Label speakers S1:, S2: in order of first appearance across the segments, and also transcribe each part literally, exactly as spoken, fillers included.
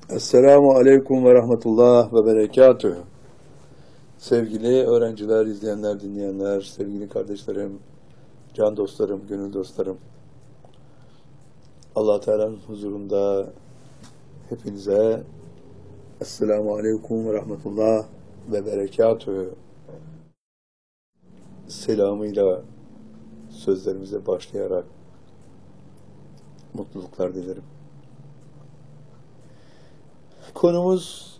S1: Esselamu Aleyküm ve Rahmetullah ve Berekatühü. Sevgili öğrenciler, izleyenler, dinleyenler, sevgili kardeşlerim, can dostlarım, gönül dostlarım. Allah Teala'nın huzurunda hepinize Esselamu Aleyküm ve Rahmetullah ve Berekatühü selamıyla sözlerimize başlayarak mutluluklar dilerim. Konumuz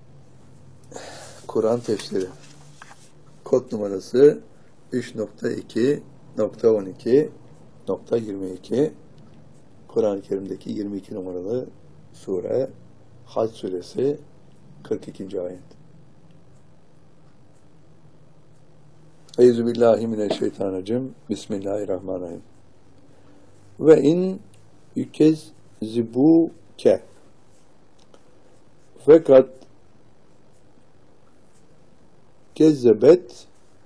S1: Kur'an tefsiri. Kod numarası üç nokta iki nokta on iki nokta yirmi iki. Kur'an-ı Kerim'deki yirmi iki numaralı sure Hac suresi kırk ikinci ayet. Euzubillahimineşşeytanirracim. Bismillahirrahmanirrahim. Ve in yükezzibuke, fakat kezzebet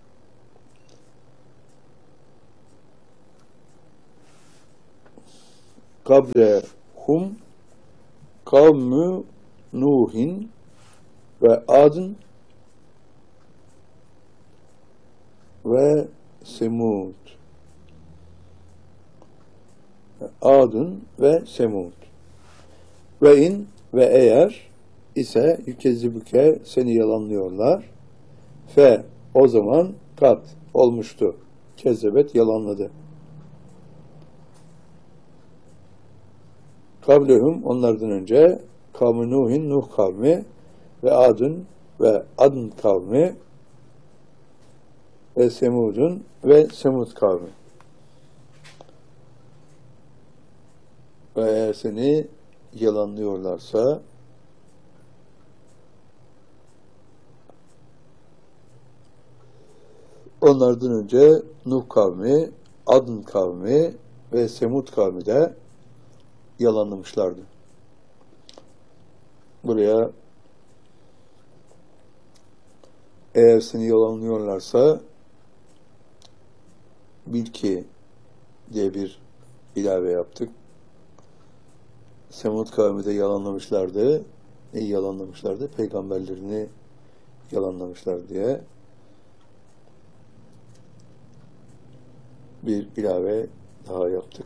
S1: kablehum kavmü Nuhin ve Adın ve Semud. Adın ve Semud. Ve in ve eğer ise yükezzibuke, seni yalanlıyorlar. Fe, o zaman kat olmuştu. Kezzebet, yalanladı. Kablehum, onlardan önce kavmi Nuhin, Nuh kavmi ve Adın ve Adın kavmi ve Semud'un ve Semud kavmi. Ve eğer seni yalanlıyorlarsa onlardan önce Nuh kavmi, Adın kavmi ve Semud kavmi de yalanlamışlardı. Buraya eğer seni yalanlıyorlarsa bil ki diye bir ilave yaptık. Semud kavmi de yalanlamışlardı. Neyi yalanlamışlardı? Peygamberlerini yalanlamışlar diye bir ilave daha yaptık.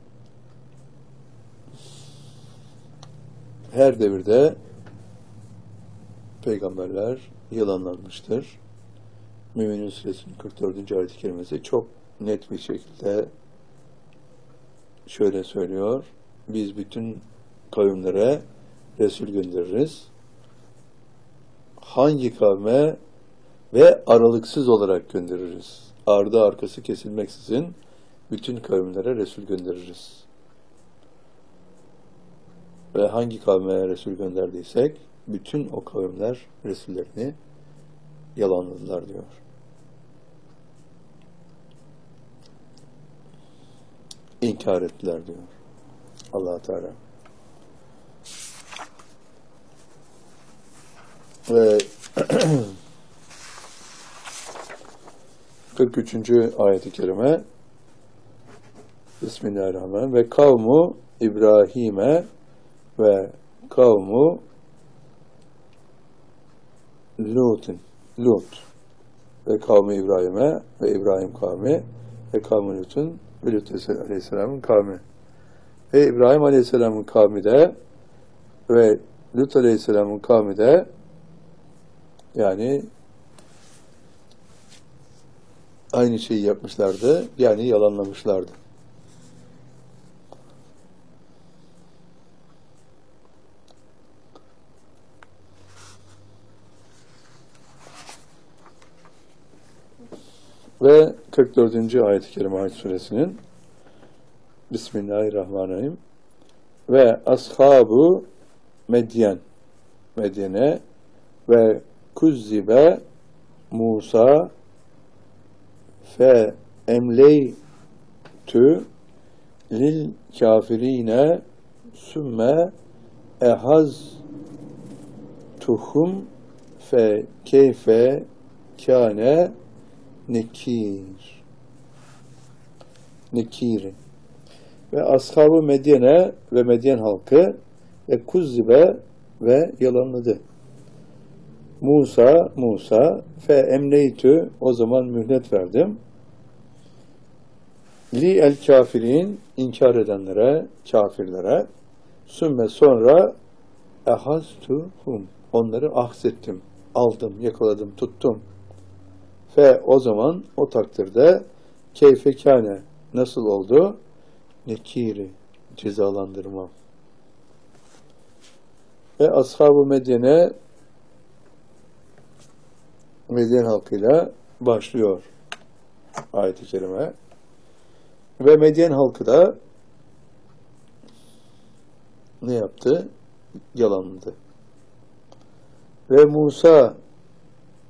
S1: Her devirde peygamberler yalanlanmıştır. Müminun Suresinin kırk dördüncü ayet-i kerimesi çok net bir şekilde şöyle söylüyor. Biz bütün kavimlere Resul göndeririz. Hangi kavme ve aralıksız olarak göndeririz. Ardı arkası kesilmeksizin bütün kavimlere Resul göndeririz. Ve hangi kavme Resul gönderdiysek bütün o kavimler Resullerini yalanladılar diyor. İnkar ettiler diyor Allah Teala. Ve kırk üçüncü ayet-i kerime Bismillahirrahmanirrahim. Ve kavmu İbrahim'e ve kavmu Lut'un Lut ve kavmi İbrahim'e ve İbrahim kavmi ve kavmi Lut'un ve Lut Aleyhisselam'ın kavmi ve İbrahim Aleyhisselam'ın kavmi de ve Lut Aleyhisselam'ın kavmi de, yani aynı şeyi yapmışlardı, yani yalanlamışlardı. Ve kırk dördüncü ayet-i kerime Hac suresinin Bismillahirrahmanirrahim. Ve ashabu Medyen, Medyen'e ve kuzzibe Musa fe emleytü lil kafirine sümme ehaz tuhum fe keyfe kâne nekir nekiri ve ashab-ı Medyen'e ve Medyen halkı ve kuzzibe ve yalanladı. Musa, Musa fe emneytü, o zaman mühlet verdim. Li el kafirin, inkar edenlere, kafirlere. Sümme sonra ehaztuhum, onları ahzettim, aldım, yakaladım, tuttum. Fe o zaman, o takdirde keyfekâne, nasıl oldu? Nekiri, cezalandırma. Ve ashab-ı Medyen'e, Medyen halkıyla başlıyor ayet-i kerime. Ve Medyen halkı da ne yaptı? Yalanladı. Ve Musa